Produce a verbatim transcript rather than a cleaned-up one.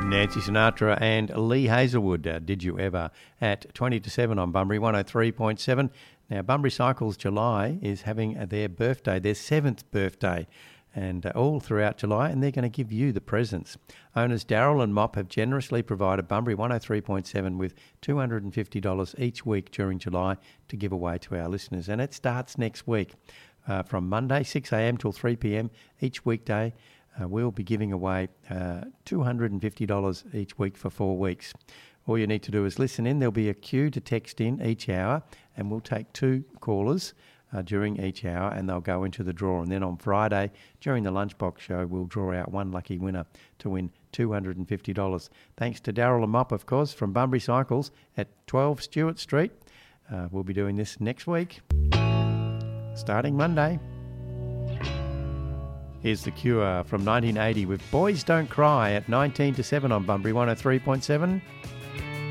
Nancy Sinatra and Lee Hazelwood, uh, Did You Ever, at twenty to seven on Bunbury one oh three point seven. Now, Bunbury Cycles July is having their birthday, their seventh birthday, and uh, all throughout July, and they're going to give you the presents. Owners Daryl and Mop have generously provided Bunbury one oh three point seven with two hundred fifty dollars each week during July to give away to our listeners, and it starts next week uh, from Monday, six a.m. till three p.m. each weekday. Uh, we'll be giving away uh, two hundred fifty dollars each week for four weeks. All you need to do is listen in. There'll be a queue to text in each hour, and we'll take two callers uh, during each hour, and they'll go into the draw. And then on Friday, during the Lunchbox Show, we'll draw out one lucky winner to win two hundred fifty dollars. Thanks to Daryl and Mop, of course, from Bunbury Cycles at twelve Stewart Street. Uh, we'll be doing this next week, starting Monday. Here's The Cure from nineteen eighty with Boys Don't Cry at nineteen to seven on Bunbury one oh three point seven.